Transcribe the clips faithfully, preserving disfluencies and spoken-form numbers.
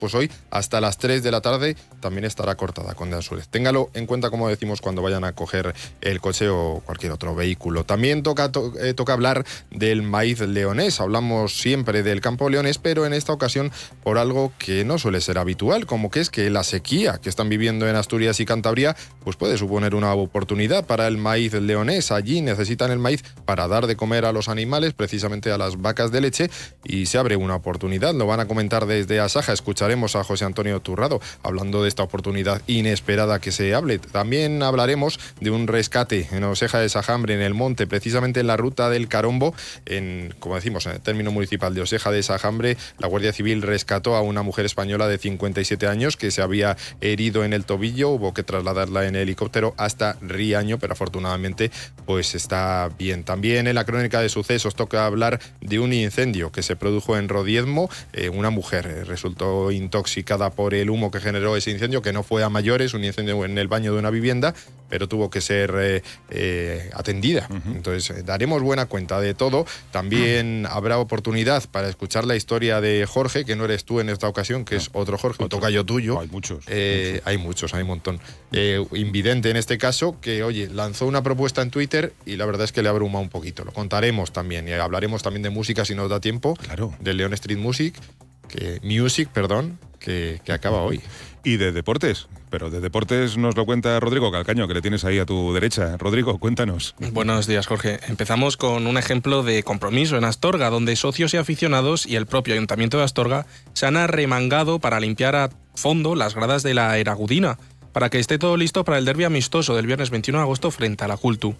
pues hoy hasta las tres de la tarde también estará cortada con de Ansúrez. Téngalo en cuenta, como decimos, cuando vayan a coger el coche o cualquier otro vehículo. También toca, to, eh, toca hablar del maíz leonés. Hablamos siempre del campo leonés, pero en esta ocasión por algo que no suele ser habitual, como que es que la sequía que están viviendo en Asturias y Cantabria pues puede suponer una oportunidad para el maíz leonés. Allí necesitan el maíz para dar de comer a los animales, precisamente a las vacas de leche, y se abre una oportunidad. Lo van a comentar desde Asaja. Escucharemos a José Antonio Turrado hablando de esta oportunidad inesperada que se hable. También hablaremos de un rescate en Oseja de Sajambre, en el monte, precisamente en la ruta del Carombo, en, como decimos, en el término municipal de Oseja de Sajambre. La Guardia Civil rescató a una mujer española de cincuenta y siete años que se había herido en el tobillo. Hubo que trasladarla en helicóptero hasta Riaño, pero afortunadamente pues está bien. También en la crónica de sucesos toca hablar de un incendio que se produjo en Rodiezmo. Eh, una mujer eh, resultó intoxicada por el humo que generó ese incendio, que no fue a mayores, un incendio en el baño de una vivienda, pero tuvo que ser eh, eh, atendida. Uh-huh. Entonces eh, daremos buena cuenta de todo. También uh-huh. habrá oportunidad para escuchar la historia de Jorge, que no eres tú en esta ocasión, que no. es otro Jorge, otro. un tocayo tuyo. Hay muchos. Eh, muchos. Hay muchos, hay un montón. Eh, invidente en este caso, que oye, lanzó una propuesta en Twitter y la verdad es que le abruma un poquito. Lo contaremos también y hablaremos también de música si nos da tiempo. Claro. De León Street Music, que, Music, perdón, que, que acaba hoy. Y de deportes. Pero de deportes nos lo cuenta Rodrigo Calcaño, que le tienes ahí a tu derecha. Rodrigo, cuéntanos. Buenos días, Jorge. Empezamos con un ejemplo de compromiso en Astorga, donde socios y aficionados y el propio Ayuntamiento de Astorga se han arremangado para limpiar a fondo las gradas de la Eragudina, para que esté todo listo para el derbi amistoso del viernes veintiuno de agosto frente a la Cultu.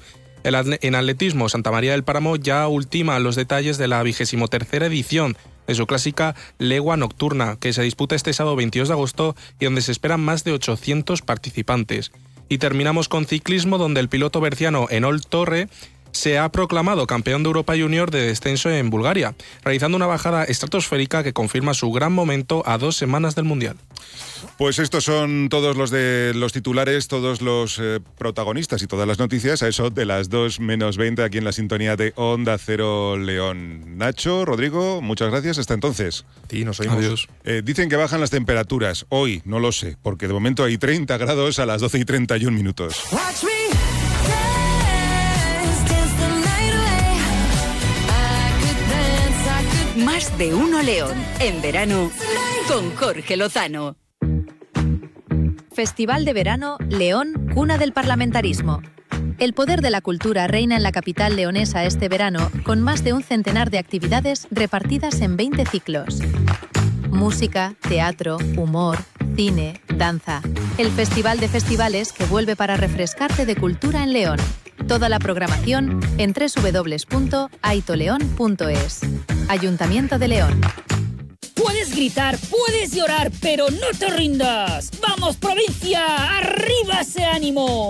En atletismo, Santa María del Páramo ya ultima los detalles de la vigésimo tercera edición de su clásica Legua Nocturna, que se disputa este sábado veintidós de agosto y donde se esperan más de ochocientos participantes. Y terminamos con ciclismo, donde el piloto berciano Enol Torre se ha proclamado campeón de Europa Junior de descenso en Bulgaria, realizando una bajada estratosférica que confirma su gran momento a dos semanas del Mundial. Pues estos son todos los de los titulares, todos los eh, protagonistas y todas las noticias a eso de las dos menos veinte aquí en la sintonía de Onda Cero León. Nacho, Rodrigo, muchas gracias. Hasta entonces. Sí, nos oímos. Adiós. Eh, dicen que bajan las temperaturas. Hoy no lo sé, porque de momento hay treinta grados a las doce y treinta y un minutos. Más de uno León, en verano, con Jorge Lozano. Festival de Verano León, cuna del parlamentarismo. El poder de la cultura reina en la capital leonesa este verano, con más de un centenar de actividades repartidas en veinte ciclos. Música, teatro, humor, cine, danza. El Festival de Festivales que vuelve para refrescarte de cultura en León. Toda la programación en doble u doble u doble u punto aitoleón punto es. Ayuntamiento de León. Puedes gritar, puedes llorar, pero no te rindas. ¡Vamos, provincia! ¡Arriba ese ánimo!